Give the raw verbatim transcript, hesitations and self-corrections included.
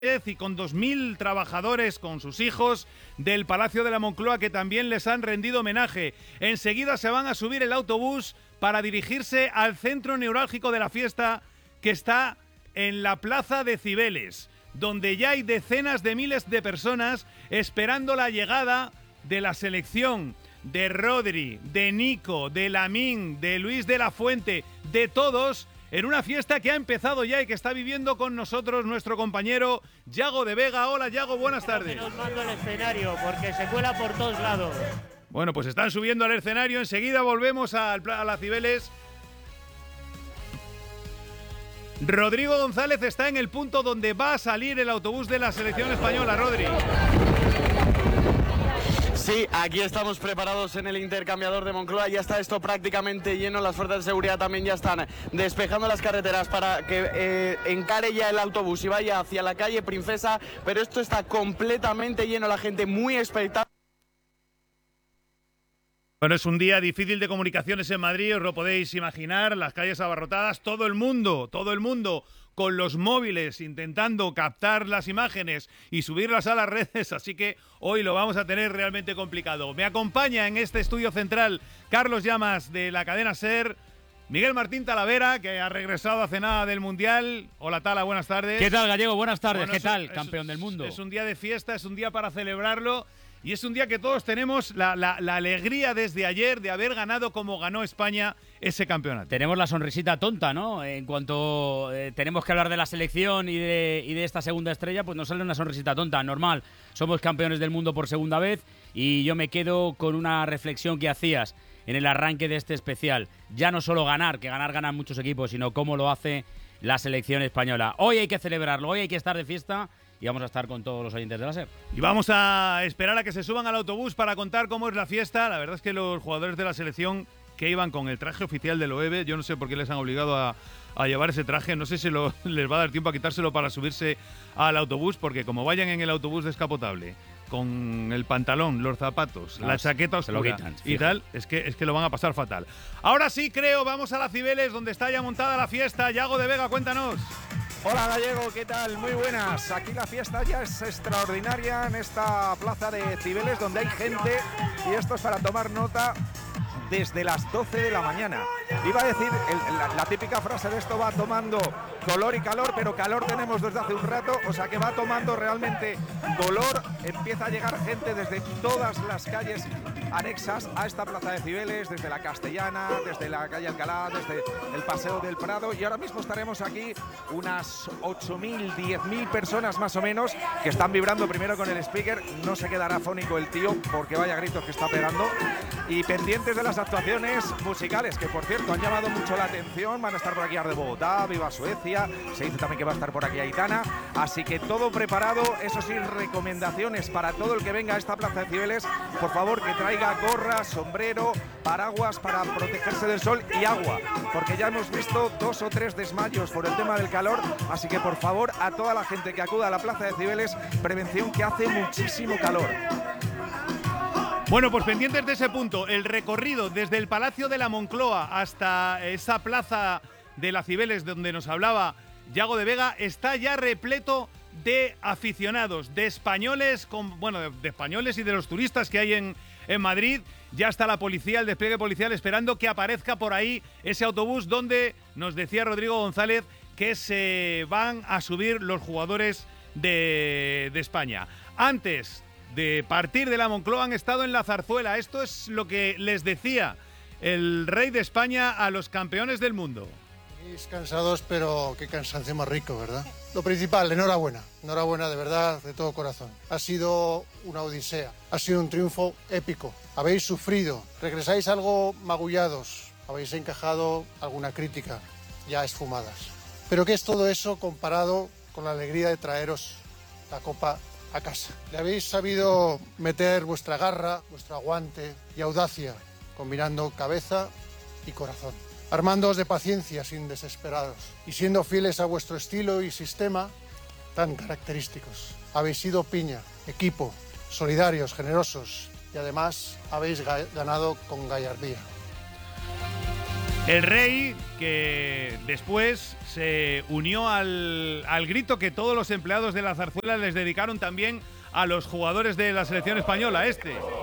y con dos mil trabajadores, con sus hijos, del Palacio de la Moncloa, que también les han rendido homenaje. Enseguida se van a subir el autobús para dirigirse al centro neurálgico de la fiesta, que está en la Plaza de Cibeles, donde ya hay decenas de miles de personas esperando la llegada de la selección, de Rodri, de Nico, de Lamine, de Luis de la Fuente, de todos, en una fiesta que ha empezado ya y que está viviendo con nosotros nuestro compañero Yago de Vega. Hola, Yago, buenas tardes. Nos mando el escenario porque se cuela por todos lados. Bueno, pues están subiendo al escenario. Enseguida volvemos a, a la Cibeles. Rodrigo González está en el punto donde va a salir el autobús de la selección española. Rodri. Sí, aquí estamos preparados en el intercambiador de Moncloa. Ya está esto prácticamente lleno. Las fuerzas de seguridad también ya están despejando las carreteras para que eh, encare ya el autobús y vaya hacia la calle Princesa. Pero esto está completamente lleno. La gente muy expectante. Bueno, es un día difícil de comunicaciones en Madrid, os lo podéis imaginar, las calles abarrotadas, todo el mundo, todo el mundo con los móviles intentando captar las imágenes y subirlas a las redes, así que hoy lo vamos a tener realmente complicado. Me acompaña en este estudio central Carlos Llamas de la cadena SER, Miguel Martín Talavera, que ha regresado hace nada del Mundial. Hola Tala, buenas tardes. ¿Qué tal, Gallego? Buenas tardes. Bueno, ¿Qué es, tal, es, campeón del mundo? Es un día de fiesta, es un día para celebrarlo. Y es un día que todos tenemos la, la, la alegría desde ayer de haber ganado como ganó España ese campeonato. Tenemos la sonrisita tonta, ¿no? En cuanto eh, tenemos que hablar de la selección y de, y de esta segunda estrella, pues nos sale una sonrisita tonta, normal. Somos campeones del mundo por segunda vez y yo me quedo con una reflexión que hacías en el arranque de este especial. Ya no solo ganar, que ganar ganan muchos equipos, sino cómo lo hace la selección española. Hoy hay que celebrarlo, hoy hay que estar de fiesta. Y vamos a estar con todos los oyentes de la SER. Y vamos a esperar a que se suban al autobús para contar cómo es la fiesta. La verdad es que los jugadores de la selección que iban con el traje oficial del O E B, yo no sé por qué les han obligado a, a llevar ese traje. No sé si lo, les va a dar tiempo a quitárselo para subirse al autobús, porque como vayan en el autobús descapotable, con el pantalón, los zapatos, no, la chaqueta oscura se lo quitan, y tal, es que, es que lo van a pasar fatal. Ahora sí, creo, vamos a la Cibeles, donde está ya montada la fiesta. Yago de Vega, cuéntanos. Hola Gallego, ¿qué tal? Muy buenas. Aquí la fiesta ya es extraordinaria en esta plaza de Cibeles, donde hay gente, y esto es para tomar nota, desde las doce de la mañana. Iba a decir, el, la, la típica frase de esto va tomando color y calor, pero calor tenemos desde hace un rato, o sea que va tomando realmente color. Empieza a llegar gente desde todas las calles anexas a esta plaza de Cibeles, desde la Castellana, desde la calle Alcalá, desde el Paseo del Prado, y ahora mismo estaremos aquí unas ocho mil, diez mil personas más o menos, que están vibrando primero con el speaker. No se quedará fónico el tío, porque vaya gritos que está pegando, y pendientes de las actuaciones musicales, que por cierto han llamado mucho la atención. Van a estar por aquí Ar de Bogotá, Viva Suecia, se dice también que va a estar por aquí Aitana, así que todo preparado. Eso sí, recomendaciones para todo el que venga a esta plaza de Cibeles: por favor, que traiga gorra, sombrero, paraguas para protegerse del sol y agua, porque ya hemos visto dos o tres desmayos por el tema del calor, así que por favor, a toda la gente que acuda a la plaza de Cibeles, prevención, que hace muchísimo calor. Bueno, pues pendientes de ese punto, el recorrido desde el Palacio de la Moncloa hasta esa plaza de la Cibeles donde nos hablaba Yago de Vega está ya repleto de aficionados, de españoles, con, bueno, de, de españoles y de los turistas que hay en, en Madrid. Ya está la policía, el despliegue policial, esperando que aparezca por ahí ese autobús donde nos decía Rodrigo González que se van a subir los jugadores de, de España. Antes de partir de la Moncloa han estado en la Zarzuela. Esto es lo que les decía el rey de España a los campeones del mundo. Venís cansados, pero qué cansancio más rico, ¿verdad? Lo principal, enhorabuena. Enhorabuena de verdad, de todo corazón. Ha sido una odisea, ha sido un triunfo épico. Habéis sufrido, regresáis algo magullados, habéis encajado alguna crítica ya esfumadas. Pero ¿qué es todo eso comparado con la alegría de traeros la copa a casa? Le habéis sabido meter vuestra garra, vuestro aguante y audacia, combinando cabeza y corazón. Armándoos de paciencia sin desesperados y siendo fieles a vuestro estilo y sistema tan característicos. Habéis sido piña, equipo, solidarios, generosos y además habéis ga- ganado con gallardía. El Rey, que después se unió al, al grito que todos los empleados de la Zarzuela les dedicaron también a los jugadores de la selección española. Este.